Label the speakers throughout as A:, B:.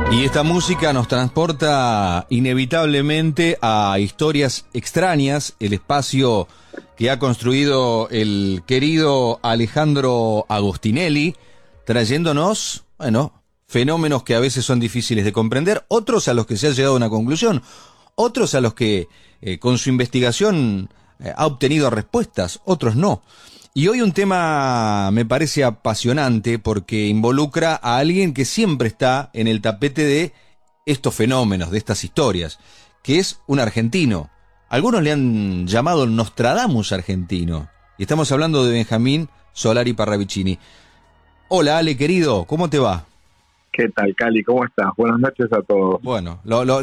A: Y esta música nos transporta inevitablemente a historias extrañas, el espacio que ha construido el querido Alejandro Agostinelli, trayéndonos, fenómenos que a veces son difíciles de comprender, otros a los que se ha llegado a una conclusión, otros a los que con su investigación ha obtenido respuestas, otros no. Y hoy un tema me parece apasionante porque involucra a alguien que siempre está en el tapete de estos fenómenos, de estas historias, que es un argentino. Algunos le han llamado el Nostradamus argentino. Y estamos hablando de Benjamín Solari Parravicini. Hola Ale, querido, ¿cómo te va?
B: ¿Qué tal, Cali? ¿Cómo estás? Buenas noches a todos.
A: Bueno,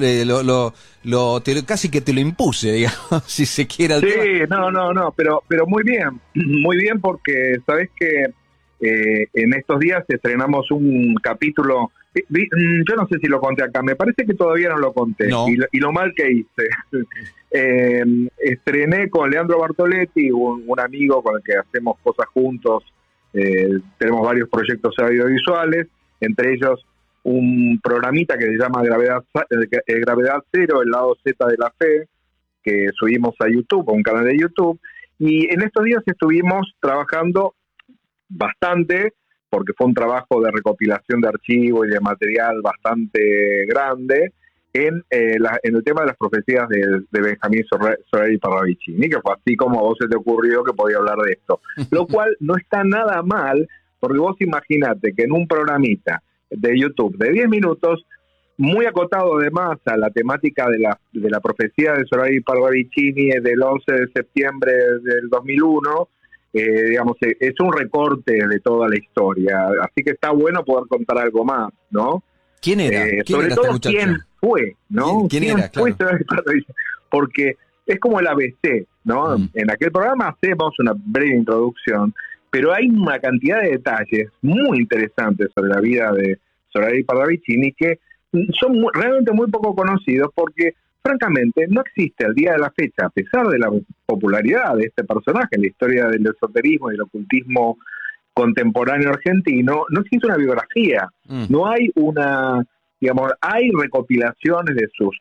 A: casi que te lo impuse, digamos, si se quiere.
B: Sí, tema. Pero muy bien porque sabes que en estos días estrenamos un capítulo, yo no sé si lo conté acá, me parece que todavía no lo conté,
A: no.
B: y lo mal que hice. Estrené con Leandro Bartoletti, un amigo con el que hacemos cosas juntos, tenemos varios proyectos audiovisuales, entre ellos un programita que se llama Gravedad Cero, el lado Z de la fe, que subimos a YouTube, a un canal de YouTube, y en estos días estuvimos trabajando bastante, porque fue un trabajo de recopilación de archivos y de material bastante grande, en el tema de las profecías de Benjamín Solari Parravicini, que fue así como a vos se te ocurrió que podía hablar de esto, lo cual no está nada mal, porque vos imaginate que en un programita de YouTube de 10 minutos, muy acotado además a la temática de la profecía de Solari Parravicini del 11 de septiembre del 2001, digamos, es un recorte de toda la historia, así que está bueno poder contar algo más, ¿no?
A: ¿Quién era?
B: Sobre todo quién fue, ¿no?
A: ¿Quién era?
B: Fue
A: Claro.
B: Solari Parravicini, porque es como el ABC, ¿no? En aquel programa hacemos una breve introducción, pero hay una cantidad de detalles muy interesantes sobre la vida de Solari Parravicini que son realmente muy poco conocidos porque, francamente, no existe al día de la fecha, a pesar de la popularidad de este personaje en la historia del esoterismo y el ocultismo contemporáneo argentino, no existe una biografía, no hay hay recopilaciones de sus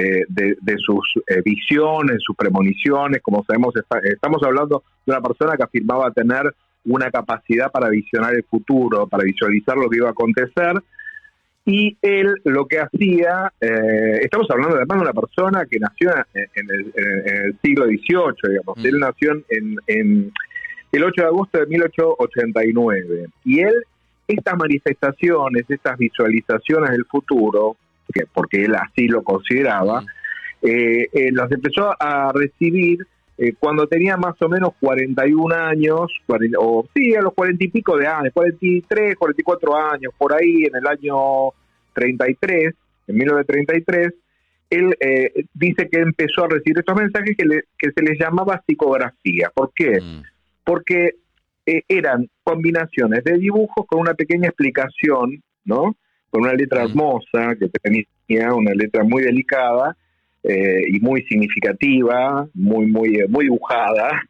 B: visiones, sus premoniciones, como sabemos, estamos hablando de una persona que afirmaba tener una capacidad para visionar el futuro, para visualizar lo que iba a acontecer, y él lo que hacía, estamos hablando además de una persona que nació en el siglo XVIII, digamos, él nació en el 8 de agosto de 1889, y él, estas manifestaciones, estas visualizaciones del futuro, porque él así lo consideraba, las empezó a recibir cuando tenía más o menos 41 años, a los 40 y pico de años, 43, 44 años, por ahí, en el año 33, en 1933, él dice que empezó a recibir estos mensajes que se les llamaba psicografía. ¿Por qué? Porque eran combinaciones de dibujos con una pequeña explicación, ¿no? Con una letra hermosa, que tenía una letra muy delicada, y muy significativa, muy dibujada.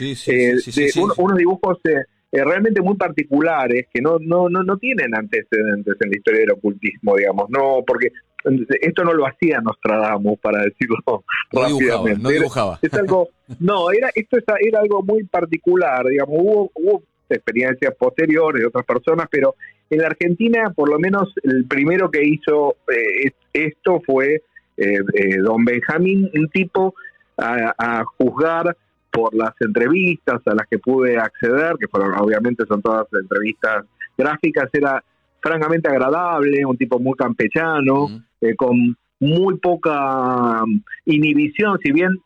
B: Unos dibujos realmente muy particulares que no tienen antecedentes en la historia del ocultismo, digamos, no, porque esto no lo hacía Nostradamus, para decirlo rápidamente.
A: No dibujaba.
B: Esto era algo muy particular, digamos, hubo experiencias posteriores de otras personas, pero en la Argentina, por lo menos, el primero que hizo esto fue don Benjamín, un tipo a juzgar por las entrevistas a las que pude acceder, que fueron, obviamente son todas entrevistas gráficas, era francamente agradable, un tipo muy campechano, con muy poca inhibición, si bien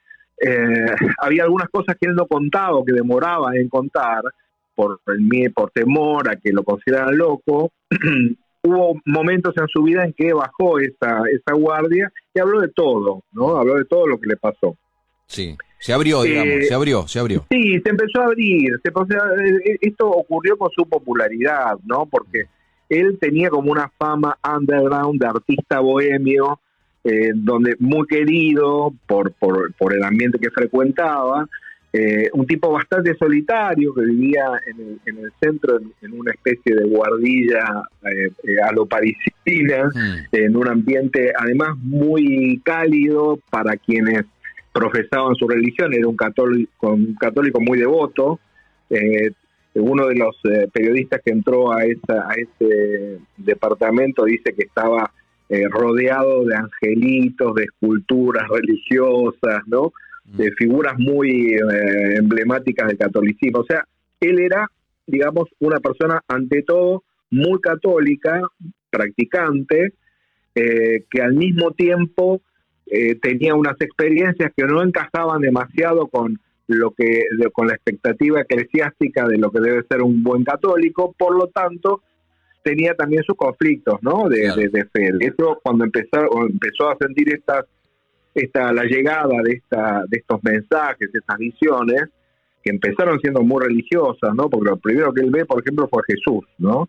B: había algunas cosas que él no contaba o que demoraba en contar por temor a que lo consideraran loco. Hubo momentos en su vida en que bajó esa guardia y habló de todo, ¿no? Habló de todo lo que le pasó.
A: Sí, se abrió, digamos, se abrió.
B: Sí, se empezó a abrir. Esto ocurrió con su popularidad, ¿no? Porque él tenía como una fama underground de artista bohemio, donde muy querido por el ambiente que frecuentaba, un tipo bastante solitario que vivía en el centro, en una especie de guardilla a lo parisina, en un ambiente además muy cálido para quienes profesaban su religión. Era un católico muy devoto. Uno de los periodistas que entró a ese departamento dice que estaba rodeado de angelitos, de esculturas religiosas, ¿no? De figuras muy emblemáticas del catolicismo. O sea, él era, digamos, una persona ante todo muy católica, practicante, que al mismo tiempo tenía unas experiencias que no encajaban demasiado con con la expectativa eclesiástica de lo que debe ser un buen católico. Por lo tanto, tenía también sus conflictos, ¿no? De fe. De hecho, cuando empezó a sentir la llegada de estos mensajes, estas visiones, que empezaron siendo muy religiosas, ¿no? Porque lo primero que él ve, por ejemplo, fue Jesús, ¿no?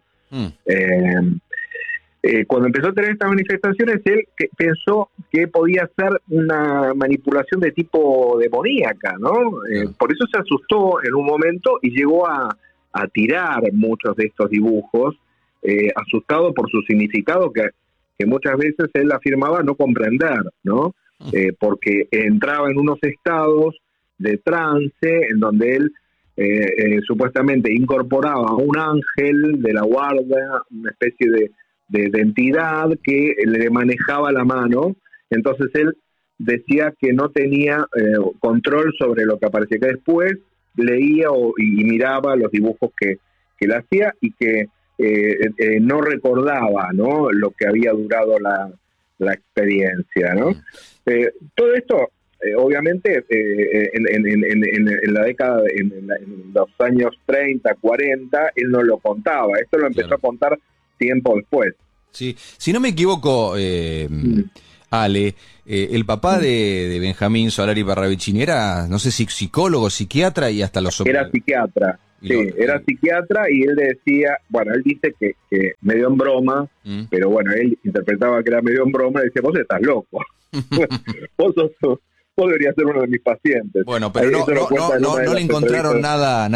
B: Cuando empezó a tener estas manifestaciones, él pensó que podía ser una manipulación de tipo demoníaca, ¿no? Por eso se asustó en un momento y llegó a tirar muchos de estos dibujos, asustado por su significado que muchas veces él afirmaba no comprender, ¿no? Porque entraba en unos estados de trance en donde él supuestamente incorporaba a un ángel de la guardia, una especie de entidad que le manejaba la mano. Entonces él decía que no tenía control sobre lo que aparecía, que después leía y miraba los dibujos que él hacía y que no recordaba, ¿no?, lo que había durado la experiencia, ¿no? Todo esto, obviamente, en la década, en los años 30, 40, él no lo contaba. Esto lo empezó a contar tiempo después.
A: Sí, si no me equivoco, Ale, el papá de Benjamín Solari Parravicini era, no sé si psicólogo, psiquiatra y hasta los...
B: Era psiquiatra, era psiquiatra, y él decía, bueno, él dice que medio en broma, pero bueno, él interpretaba que era medio en broma y decía, vos estás loco, vos deberías ser uno de mis pacientes.
A: Bueno, pero no le encontraron nada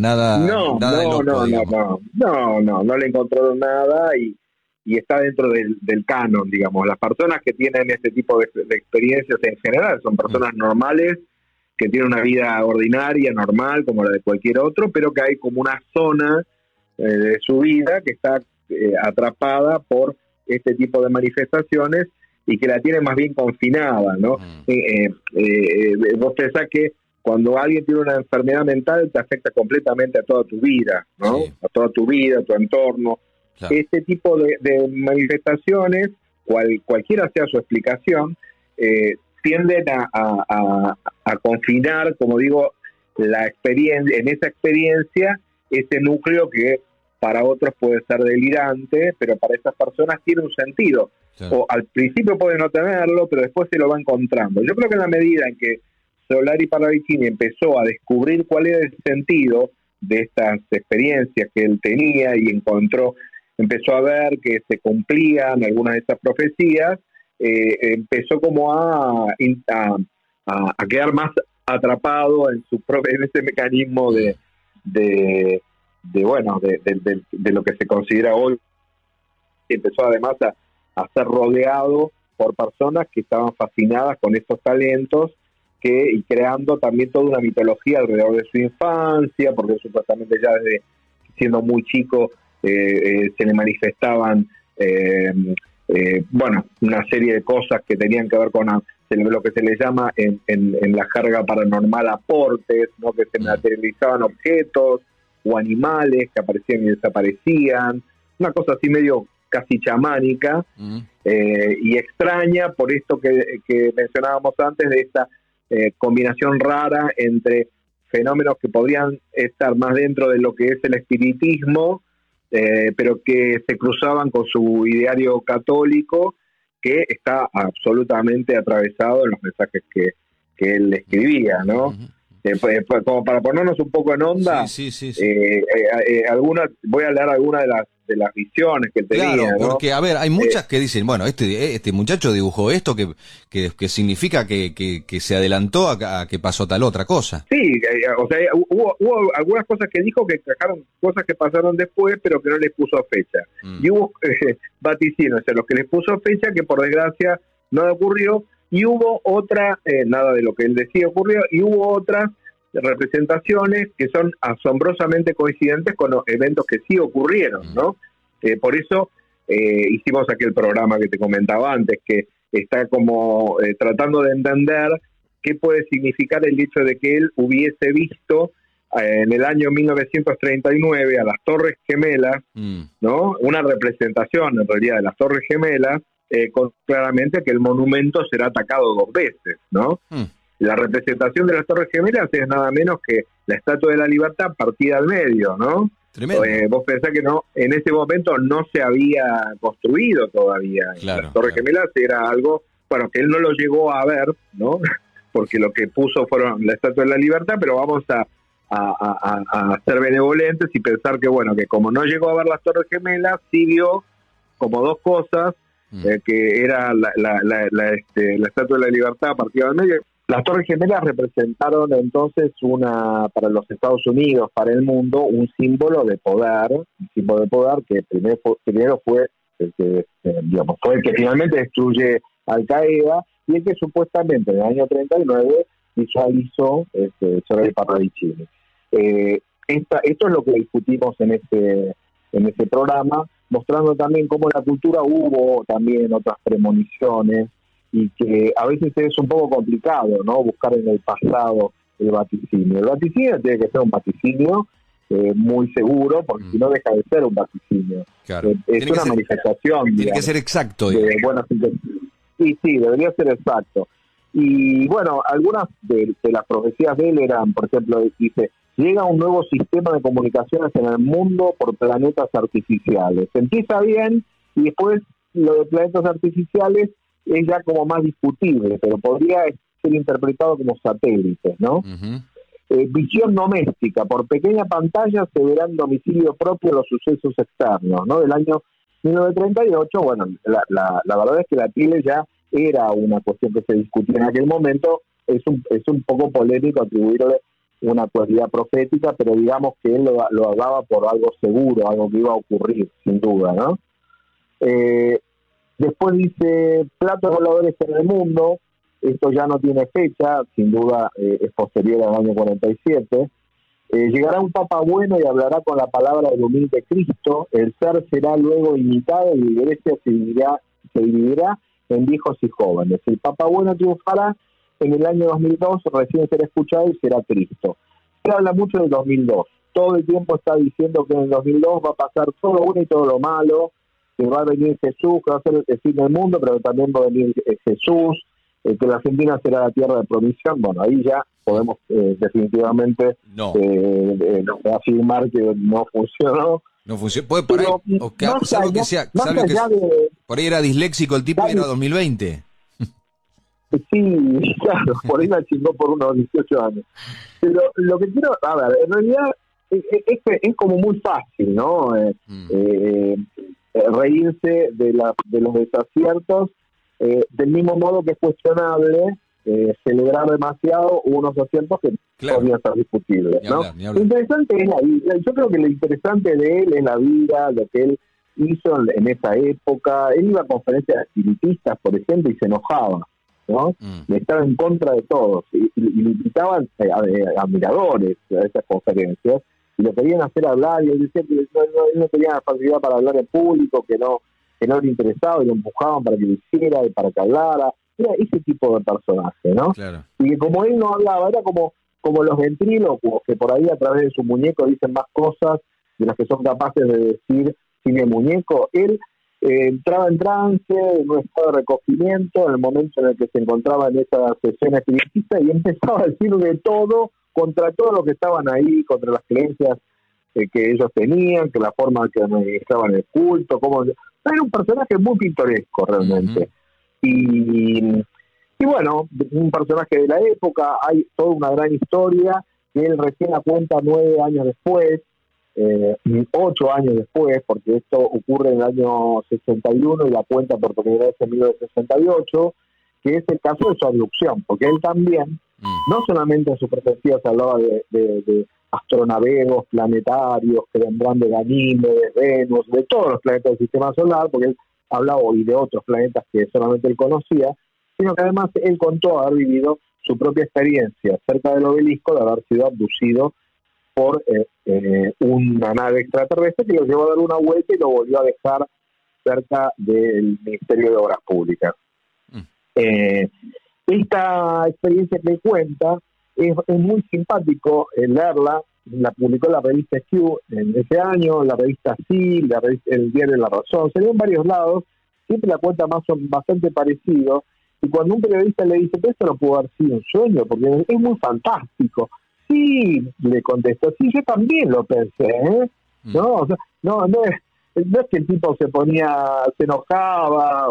B: no le encontraron nada, y está dentro del canon, digamos. Las personas que tienen este tipo de experiencias en general son personas normales, que tienen una vida ordinaria, normal, como la de cualquier otro, pero que hay como una zona de su vida que está atrapada por este tipo de manifestaciones y que la tiene más bien confinada, ¿no? Vos pensás que cuando alguien tiene una enfermedad mental te afecta completamente a toda tu vida, ¿no? Sí. A toda tu vida, a tu entorno. Claro. Este tipo de manifestaciones, cualquiera sea su explicación, tienden a confinar, como digo, la experiencia, en esa experiencia, ese núcleo que para otros puede ser delirante, pero para esas personas tiene un sentido. Sí. O al principio puede no tenerlo, pero después se lo va encontrando. Yo creo que en la medida en que Solari Parravicini empezó a descubrir cuál era el sentido de estas experiencias que él tenía y empezó a ver que se cumplían algunas de esas profecías, empezó como a quedar más atrapado en ese mecanismo de lo que se considera hoy. Empezó además a ser rodeado por personas que estaban fascinadas con estos talentos, y creando también toda una mitología alrededor de su infancia, porque supuestamente ya desde siendo muy chico se le manifestaban una serie de cosas que tenían que ver con lo que se le llama en la jerga paranormal aportes, ¿no? Que se materializaban objetos o animales que aparecían y desaparecían, una cosa así medio casi chamánica, y extraña por esto que mencionábamos antes, de esta combinación rara entre fenómenos que podrían estar más dentro de lo que es el espiritismo, pero que se cruzaban con su ideario católico, que está absolutamente atravesado en los mensajes que él escribía, ¿no? Como para ponernos un poco en onda,
A: sí.
B: voy a leer algunas de las visiones que él tenía.
A: Claro,
B: ¿no?
A: porque, a ver, hay muchas que dicen, bueno, este muchacho dibujó esto que significa que se adelantó a que pasó tal otra cosa.
B: Sí, o sea, hubo algunas cosas que dijo que encajaron, cosas que pasaron después, pero que no les puso fecha. Y hubo vaticinios a los que les puso fecha que por desgracia no ocurrió, y hubo otra, nada de lo que él decía ocurrió, y hubo otras representaciones que son asombrosamente coincidentes con los eventos que sí ocurrieron, ¿no? Por eso hicimos aquel programa que te comentaba antes, que está como tratando de entender qué puede significar el hecho de que él hubiese visto en el año 1939 a las Torres Gemelas, ¿no? Una representación en realidad de las Torres Gemelas, con claramente que el monumento será atacado 2 veces, ¿no? La representación de las Torres Gemelas es nada menos que la Estatua de la Libertad partida al medio, ¿no?
A: Tremendo.
B: Vos pensás que no, en ese momento no se había construido todavía.
A: Claro,
B: las Torres Gemelas era algo, bueno, que él no lo llegó a ver, ¿no? Porque lo que puso fueron la Estatua de la Libertad, pero vamos a ser benevolentes y pensar que, bueno, que como no llegó a ver las Torres Gemelas, sí vio como 2 cosas, que era la Estatua de la Libertad partida al medio. Las Torres Gemelas representaron entonces para los Estados Unidos, para el mundo, un símbolo de poder, que primero fue el que, fue el que finalmente destruye Al Qaeda, y el que supuestamente en el año 39 visualizó sobre el Parravicini. Esto es lo que discutimos en ese programa, mostrando también cómo en la cultura hubo también otras premoniciones, y que a veces es un poco complicado, ¿no? Buscar en el pasado el vaticinio. El vaticinio tiene que ser un vaticinio muy seguro, porque si no deja de ser un vaticinio.
A: Claro.
B: Es una manifestación.
A: Tiene que ser exacto.
B: De buenas intenciones. Sí, debería ser exacto. Y bueno, algunas de las profecías de él eran, por ejemplo, dice: llega un nuevo sistema de comunicaciones en el mundo por planetas artificiales. Empieza bien, y después lo de planetas artificiales es ya como más discutible, pero podría ser interpretado como satélites, ¿no? Visión doméstica: por pequeña pantalla se verán domicilio propio los sucesos externos, ¿no? Del año 1938, bueno, la verdad es que la tele ya era una cuestión que se discutía en aquel momento. Es un poco polémico atribuirle una cualidad profética, pero digamos que él lo hablaba por algo seguro, algo que iba a ocurrir, sin duda, ¿no? Después dice: platos voladores en el mundo. Esto ya no tiene fecha, sin duda es posterior al año 47. Llegará un papa bueno y hablará con la palabra del humilde Cristo. El ser será luego imitado y la iglesia se dividirá en viejos y jóvenes. El papa bueno triunfará en el año 2002, recién será escuchado y será Cristo. Se habla mucho del 2002. Todo el tiempo está diciendo que en el 2002 va a pasar todo lo bueno y todo lo malo, que va a venir Jesús, que va a ser el fin del mundo, pero también va a venir Jesús, que la Argentina será la tierra de provisión. Bueno, ahí ya podemos definitivamente afirmar que no funcionó.
A: No funciona. Puede por ahí, salvo que sea, por ahí era disléxico el tipo y era 2020.
B: Sí, claro, por ahí la chingó por unos 18 años. Pero lo que quiero, a ver, en realidad es como muy fácil, ¿no? Reírse de los desaciertos, del mismo modo que es cuestionable celebrar demasiado unos aciertos que podrían ser discutibles, ¿no? Lo interesante es la vida. Yo creo que lo interesante de él es la vida, lo que él hizo en esa época. Él iba a conferencias espiritistas, por ejemplo, y se enojaba, ¿no? Y estaba en contra de todos, y le invitaban admiradores a esas conferencias, y lo querían hacer hablar, y él decía que él no tenía facilidad para hablar en público, que no le interesaba, y lo empujaban para que lo hiciera y para que hablara. Era ese tipo de personaje, ¿no?
A: Claro.
B: Y que como él no hablaba, era como los ventrílocos, que por ahí a través de su muñeco dicen más cosas de las que son capaces de decir sin el muñeco. Él entraba en trance, en un estado de recogimiento, en el momento en el que se encontraba en esa sesión espiritista, y empezaba a decir de todo, contra todos los que estaban ahí, contra las creencias que ellos tenían, que la forma que administraban el culto, como era un personaje muy pintoresco realmente. Y bueno, un personaje de la época. Hay toda una gran historia que él recién la cuenta 9 años después, 8 años después, porque esto ocurre en el año 61 y la cuenta por primera vez en 1968, que es el caso de su abducción, porque él también, no solamente en sus profecías hablaba de astronaveros planetarios que vendrán de Ganímedes, de Venus, de todos los planetas del sistema solar, porque él hablaba hoy de otros planetas que solamente él conocía, sino que además él contó haber vivido su propia experiencia cerca del obelisco de haber sido abducido por una nave extraterrestre que lo llevó a dar una vuelta y lo volvió a dejar cerca del Ministerio de Obras Públicas. Esta experiencia que cuenta es muy simpático leerla. La publicó la revista Q en ese año, la revista Sí, el diario La Razón, se ve en varios lados, siempre la cuenta bastante parecido, y cuando un periodista le dice, pero esto no pudo haber sido un sueño, porque es muy fantástico. Sí, le contestó, sí, yo también lo pensé, ¿eh? No, o sea, no es que el tipo se enojaba,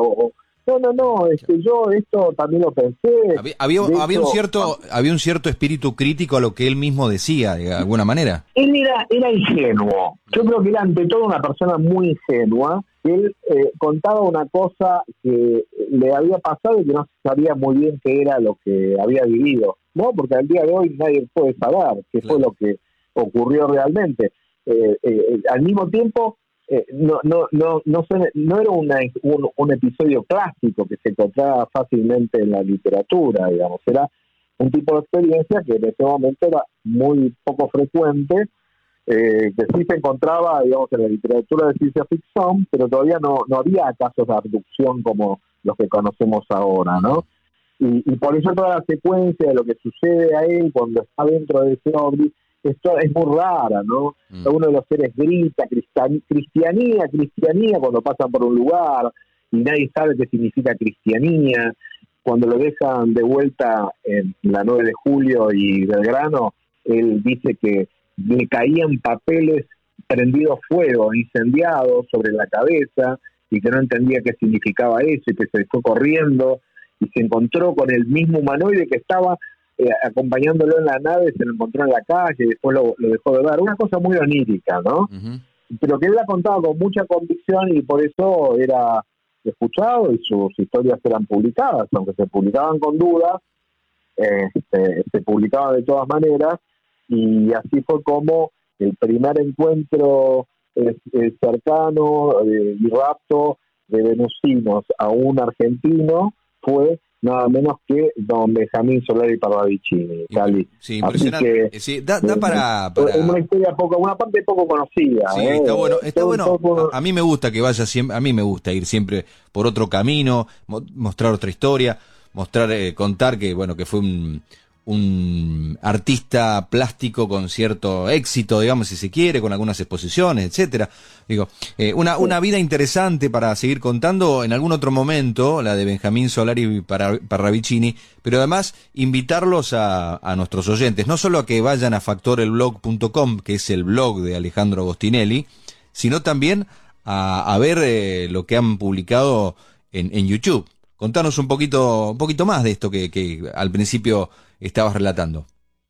B: yo esto también lo pensé.
A: Había un cierto espíritu crítico a lo que él mismo decía, de alguna manera.
B: Él era ingenuo. Yo creo que era ante todo una persona muy ingenua. Él contaba una cosa que le había pasado y que no sabía muy bien qué era lo que había vivido, ¿no? Porque al día de hoy nadie puede saber qué fue lo que ocurrió realmente. Al mismo tiempo, no era un episodio clásico que se encontraba fácilmente en la literatura, digamos. Era un tipo de experiencia que en ese momento era muy poco frecuente, que sí se encontraba, digamos, en la literatura de ciencia ficción, pero todavía no había casos de abducción como los que conocemos ahora, ¿no? Y por eso toda la secuencia de lo que sucede a él cuando está dentro de ese ovni, esto es muy rara, ¿no? Uno de los seres grita, cristianía, cuando pasan por un lugar, y nadie sabe qué significa cristianía. Cuando lo dejan de vuelta en la 9 de julio y Belgrano, él dice que le caían papeles prendidos fuego, incendiados sobre la cabeza, y que no entendía qué significaba eso, y que se fue corriendo, y se encontró con el mismo humanoide que estaba acompañándolo en la nave, se lo encontró en la calle, y después lo dejó de ver. Una cosa muy onírica, ¿no? Pero que él la contaba con mucha convicción y por eso era escuchado y sus historias eran publicadas, aunque se publicaban con dudas, se publicaban de todas maneras, y así fue como el primer encuentro cercano y rapto de venusinos a un argentino fue nada menos que don Benjamín Solari Parravicini, Cali.
A: Sí, impresionante. Que, sí, da para...
B: una historia una parte poco conocida.
A: Sí, está bueno. A mí me gusta que vaya siempre, a mí me gusta ir siempre por otro camino, mostrar otra historia, contar que, bueno, que fue un artista plástico con cierto éxito, digamos, si se quiere, con algunas exposiciones, etcétera. Digo, una vida interesante para seguir contando en algún otro momento, la de Benjamín Solari Parravicini, pero además invitarlos a nuestros oyentes, no solo a que vayan a factorelblog.com, que es el blog de Alejandro Agostinelli, sino también a ver lo que han publicado en YouTube. Contanos un poquito más de esto que al principio estabas relatando.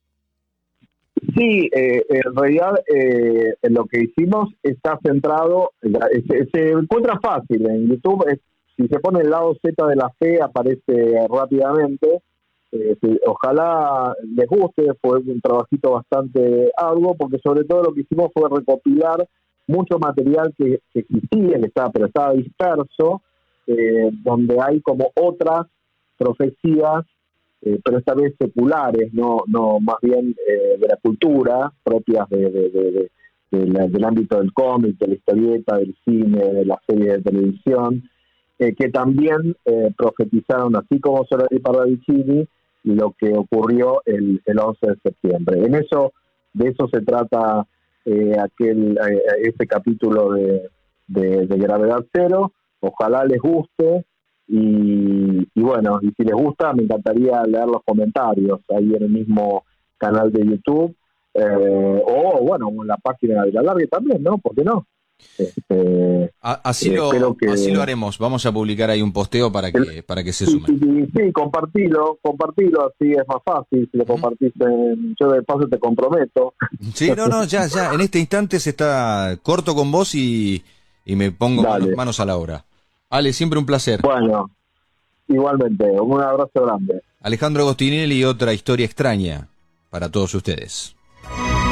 B: Sí, en realidad lo que hicimos está centrado, se encuentra fácil en YouTube, si se pone el lado Z de la fe aparece rápidamente, ojalá les guste, fue un trabajito bastante arduo, porque sobre todo lo que hicimos fue recopilar mucho material que existía, pero estaba disperso, donde hay como otras profecías, pero esta vez seculares, no más bien de la cultura, propias del ámbito del cómic, de la historieta, del cine, de la serie de televisión, que también profetizaron, así como Solari Parravicini, lo que ocurrió el 11 de septiembre. De eso se trata ese capítulo de Gravedad Cero. Ojalá les guste y bueno, y si les gusta me encantaría leer los comentarios ahí en el mismo canal de YouTube o bueno, en la página de La Largue también, ¿no? ¿Por qué no?
A: Así lo haremos. Vamos a publicar ahí un posteo para que se sumen.
B: Sí, compartilo, así es más fácil. Si lo compartís, yo de paso te comprometo.
A: Sí, no, ya. En este instante se está corto con vos y me pongo manos a la obra. Ale, siempre un placer.
B: Bueno, igualmente, un abrazo grande.
A: Alejandro Agostinelli, otra historia extraña para todos ustedes.